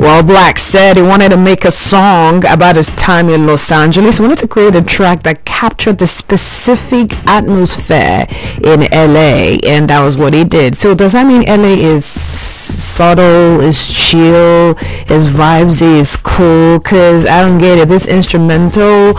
Well, Black said he wanted to make a song about his time in Los Angeles. He wanted to create a track that captured the specific atmosphere in LA, and that was what he did. So does that mean LA is subtle, is chill, his vibes is cool? Cause I don't get it. This instrumental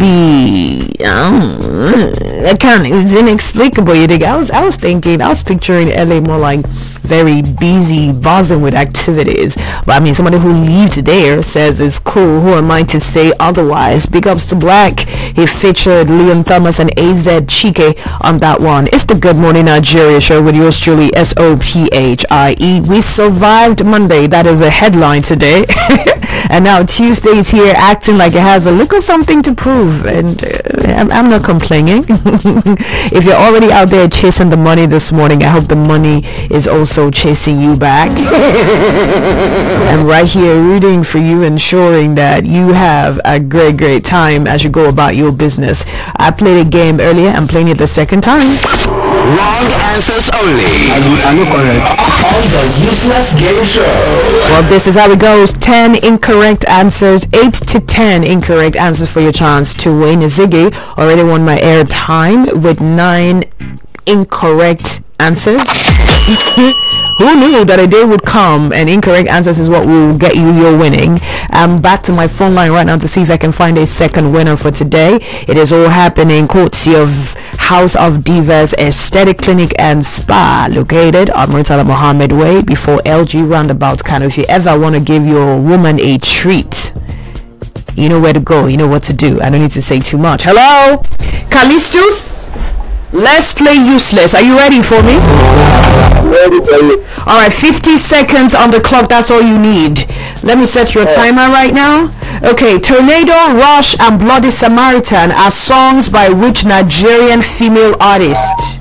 that kind of is inexplicable. You think? I was picturing LA more like very busy, buzzing with activities. But I mean, somebody who lived there says it's cool. Who am I to say otherwise? Big ups to Black. He featured Liam Thomas and AZ Chike on that one. It's the Good Morning Nigeria show with yours truly, SOPHIE. We survived Monday. That is a headline today. And now Tuesday is here acting like it has a little something to prove. And I'm not complaining. If you're already out there chasing the money this morning, I hope the money is also chasing you back. I'm right here rooting for you, ensuring that you have a great time as you go about your business. I played a game earlier. I'm playing it the second time. Wrong answers only. I'm correct. On the Useless Game Show. Well, this is how it goes. 10 incorrect answers, 8 to 10 incorrect answers for your chance to win. Ziggy already won my airtime with 9 incorrect answers. Who knew that a day would come and incorrect answers is what will get you your winning? I'm back to my phone line right now to see if I can find a second winner for today. It is all happening courtesy of House of Divas Aesthetic Clinic and Spa, located on Murtala Mohammed Way before LG Roundabout. Kind of, if you ever want to give your woman a treat, you know where to go, you know what to do. I don't need to say too much. Hello, Callistus. Let's play Useless. Are you ready for me? Ready for you. All right, 50 seconds on the clock. That's all you need. Let me set your timer right now. Okay, Tornado, Rush, and Bloody Samaritan are songs by which Nigerian female artist?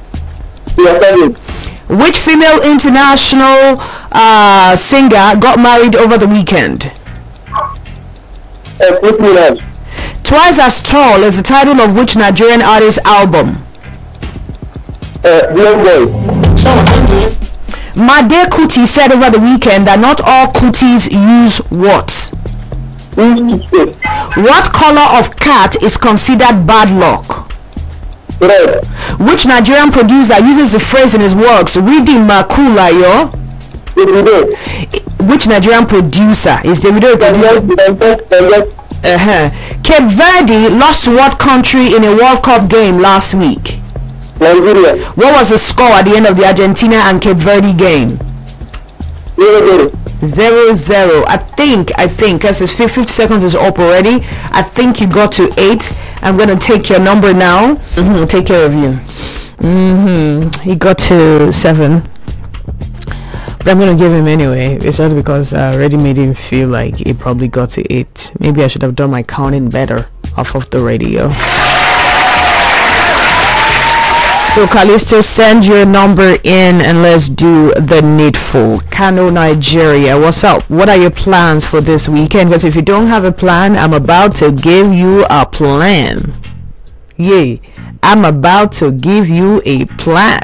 Which female international singer got married over the weekend? Twice as Tall is the title of which Nigerian artist album? Made Kuti said over the weekend that not all Kutis use what? What color of cat is considered bad luck? Red. Which Nigerian producer uses the phrase in his works, reading Makula yo? Which Nigerian producer is Davido? Cape Verde lost to what country in a World Cup game last week? Nigeria. What was the score at the end of the Argentina and Cape Verde game? 0-0. I think, because it's 50 seconds is up already. I think you got to 8. I'm going to take your number now. Take care of you. He got to 7. But I'm going to give him anyway. It's just because I already made him feel like he probably got to 8. Maybe I should have done my counting better off of the radio. So Callisto, send your number in and let's do the needful. Kano, Nigeria, what's up? What are your plans for this weekend? Because if you don't have a plan, I'm about to give you a plan. Yay, I'm about to give you a plan.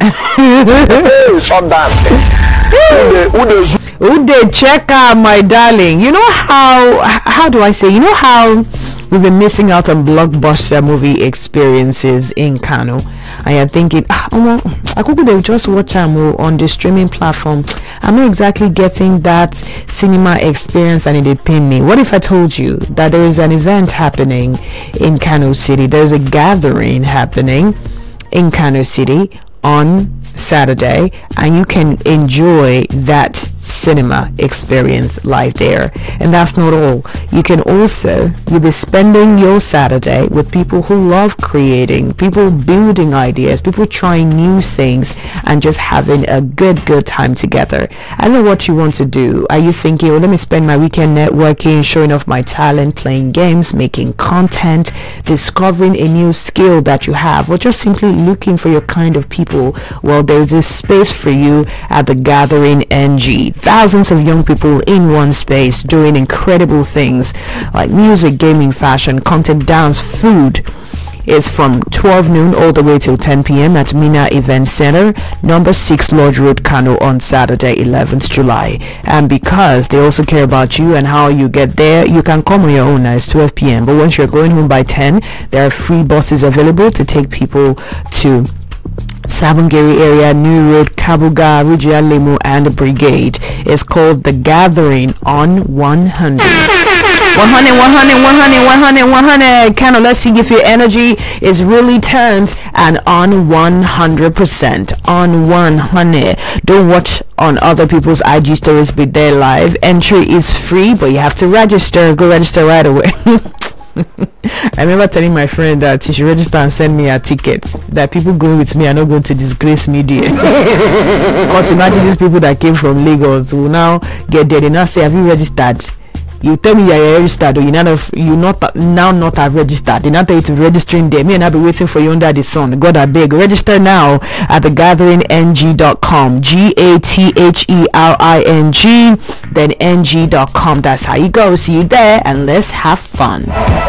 Ude, check out my darling. You know how do I say? You know how we've been missing out on blockbuster movie experiences in Kano. I am thinking, I could just watch them on the streaming platform. I'm not exactly getting that cinema experience, and it pain me. What if I told you that there is an event happening in Kano City? There's a gathering happening in Kano City on Saturday, and you can enjoy that cinema experience live there. And that's not all. You'll be spending your Saturday with people who love creating, people building ideas, people trying new things, and just having a good time together. I don't know what you want to do. Are you thinking, let me spend my weekend networking, showing off my talent, playing games, making content, discovering a new skill that you have, or just simply looking for your kind of people? Well, there's a space for you at the Gathering NG. Thousands of young people in one space doing incredible things like music, gaming, fashion, content, dance, food. is from 12 noon all the way till 10 p.m. at Mina Event Center, number 6 Lodge Road, Kano, on Saturday, 11th July. And because they also care about you and how you get there, you can come on your own. It's 12 p.m. But once you're going home by 10, there are free buses available to take people to Sabongeri area, New Road, Kabuga, Rijia Lemu, and the Brigade. Is called The Gathering on 100. 100. Kano, let's see if your energy is really turned and on 100%. On 100. Don't watch on other people's IG stories, be there live. Entry is free, but you have to register. Go register right away. I remember telling my friend that she should register and send me her tickets, that people going with me are not going to disgrace me there. Because imagine these people that came from Lagos will now get there. They now say, have you registered? You tell me you're registered, or you not have registered. They now tell you to be registering there. Me and I'll be waiting for you under the sun. God, I beg, register now at thegathering.ng.com. GATHERING, then ng.com. That's how you go. See you there, and let's have fun.